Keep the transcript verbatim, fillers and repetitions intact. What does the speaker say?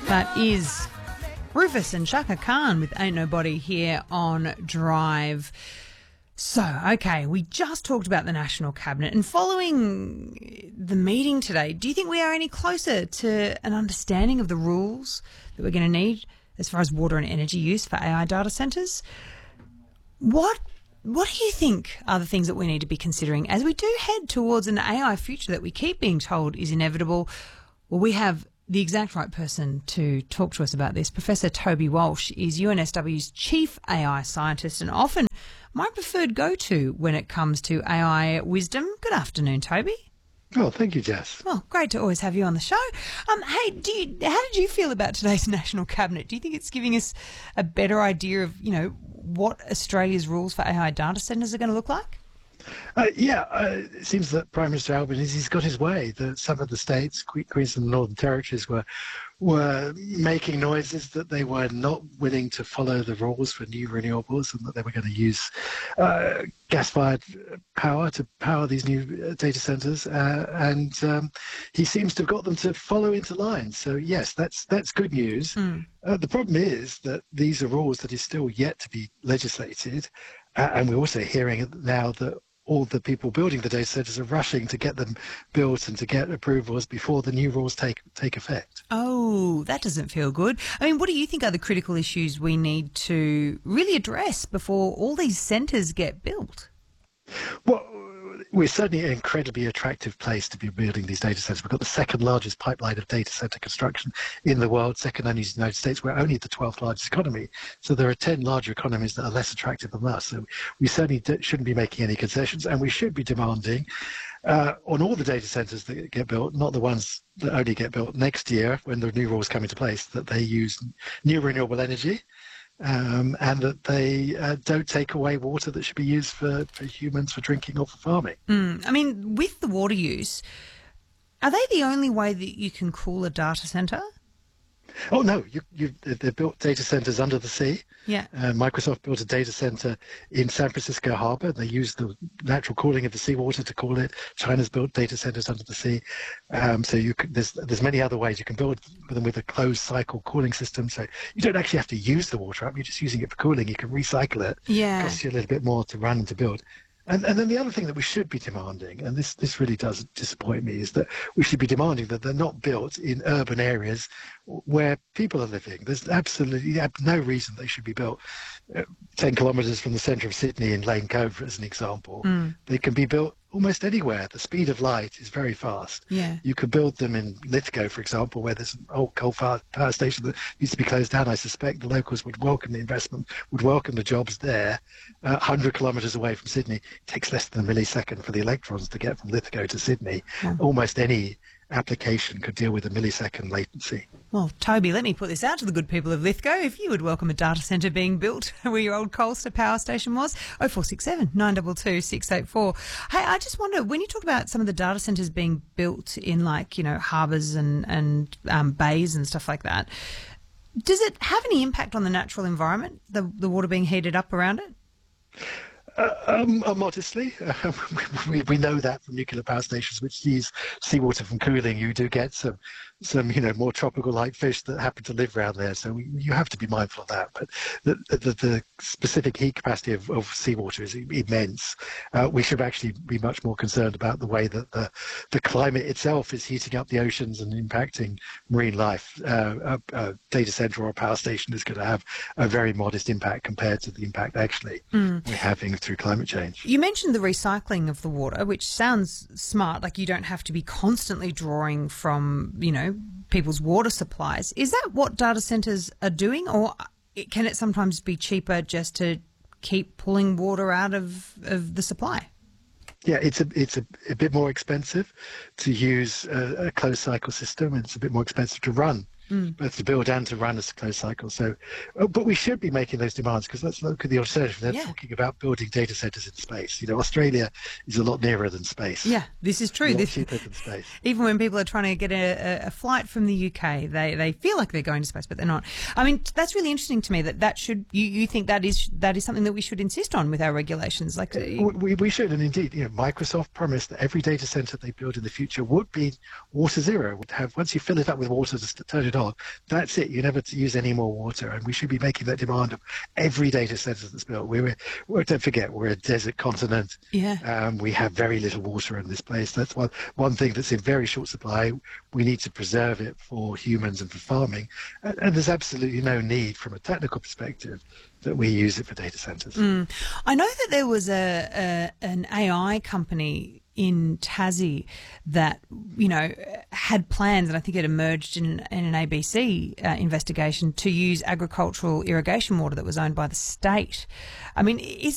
That is Rufus and Chaka Khan with Ain't Nobody here on Drive. So, okay, we just talked about the National Cabinet, and following the meeting today, do you think we are any closer to an understanding of the rules that we're going to need as far as water and energy use for A I data centres? What What do you think are the things that we need to be considering as we do head towards an A I future that we keep being told is inevitable? Well, we have the exact right person to talk to us about this. Professor Toby Walsh is U N S W's chief A I scientist and often my preferred go-to when it comes to A I wisdom. Good afternoon, Toby. Oh, thank you, Jess. Well, great to always have you on the show. Um, hey, do you, how did you feel about today's National Cabinet? Do you think it's giving us a better idea of, you know, what Australia's rules for A I data centres are going to look like? Uh, yeah, uh, it seems that Prime Minister Albanese's got his way. That some of the states, Queensland and Northern Territories, were were making noises that they were not willing to follow the rules for new renewables and that they were going to use uh, gas-fired power to power these new data centres. Uh, and um, he seems to have got them to follow into line. So yes, that's that's good news. Mm. Uh, the problem is that these are rules that is still yet to be legislated, uh, and we're also hearing now that all the people building the data centres are rushing to get them built and to get approvals before the new rules take take effect. Oh, that doesn't feel good. I mean, what do you think are the critical issues we need to really address before all these centres get built? Well, we're certainly an incredibly attractive place to be building these data centres. We've got the second largest pipeline of data centre construction in the world, second only to the United States. We're only the twelfth largest economy. So there are ten larger economies that are less attractive than us. So we certainly shouldn't be making any concessions, and we should be demanding uh, on all the data centres that get built, not the ones that only get built next year when the new rules come into place, that they use new renewable energy. Um, and that they uh, don't take away water that should be used for, for humans for drinking or for farming. Mm, I mean, with the water use, are they the only way that you can cool a data centre? Oh, no. You, you, they built data centres under the sea. Yeah. Uh, Microsoft built a data centre in San Francisco Harbour. They used the natural cooling of the seawater to cool it. China's built data centres under the sea. Um, so you could, there's, there's many other ways. You can build them with a closed cycle cooling system. So you don't actually have to use the water up. You're just using it for cooling. You can recycle it. Yeah. It costs you a little bit more to run and to build. And, and then the other thing that we should be demanding, and this, this really does disappoint me, is that we should be demanding that they're not built in urban areas where people are living. There's absolutely no reason they should be built uh, ten kilometres from the centre of Sydney in Lane Cove, as an example. Mm. They can be built almost anywhere. The speed of light is very fast. Yeah. You could build them in Lithgow, for example, where there's an old coal-fired power station that needs to be closed down. I suspect the locals would welcome the investment, would welcome the jobs there. Uh, one hundred kilometres away from Sydney, it takes less than a millisecond for the electrons to get from Lithgow to Sydney. Yeah. Almost any application could deal with a millisecond latency. Well, Toby, let me put this out to the good people of Lithgow. If you would welcome a data centre being built where your old Coalster power station was, oh four six seven, nine two two, six eight four. Hey, I just wonder, when you talk about some of the data centres being built in, like, you know, harbours and, and um, bays and stuff like that, does it have any impact on the natural environment, the, the water being heated up around it? Uh, um, uh, modestly. Uh, we, we know that from nuclear power stations, which use seawater from cooling, you do get some, some you know, more tropical-like fish that happen to live around there. So we, you have to be mindful of that. But the, the, the specific heat capacity of, of seawater is immense. Uh, we should actually be much more concerned about the way that the, the climate itself is heating up the oceans and impacting marine life. Uh, a, a data centre or a power station is going to have a very modest impact compared to the impact actually mm. we're having through climate change. You mentioned the recycling of the water, which sounds smart, like you don't have to be constantly drawing from, you know, people's water supplies. Is that what data centres are doing, or can it sometimes be cheaper just to keep pulling water out of, of the supply? Yeah, it's a it's a, a bit more expensive to use a, a closed cycle system, and it's a bit more expensive to run. Mm. Both to build and to run as a closed cycle. So, oh, but we should be making those demands, because let's look at the alternative. They're yeah. talking about building data centres in space. You know, Australia is a lot nearer than space. Yeah, this is true. A lot this, cheaper than space. Even when people are trying to get a, a flight from the U K, they, they feel like they're going to space, but they're not. I mean, that's really interesting to me. That that should you, you think that is that is something that we should insist on with our regulations. Like we we should, and indeed, you know, Microsoft promised that every data centre they build in the future would be water zero. Would have, once you fill it up with water, just turn it on, that's it. You never use any more water, and we should be making that demand of every data center that's built. We're, we're don't forget, we're a desert continent. Yeah. Um, we have very little water in this place. That's one one thing that's in very short supply. We need to preserve it for humans and for farming, and, and there's absolutely no need from a technical perspective that we use it for data centers. Mm. I know that there was a, a an A I company in Tassie that, you know, had plans, and I think it emerged in, in an A B C uh, investigation, to use agricultural irrigation water that was owned by the state. I mean, is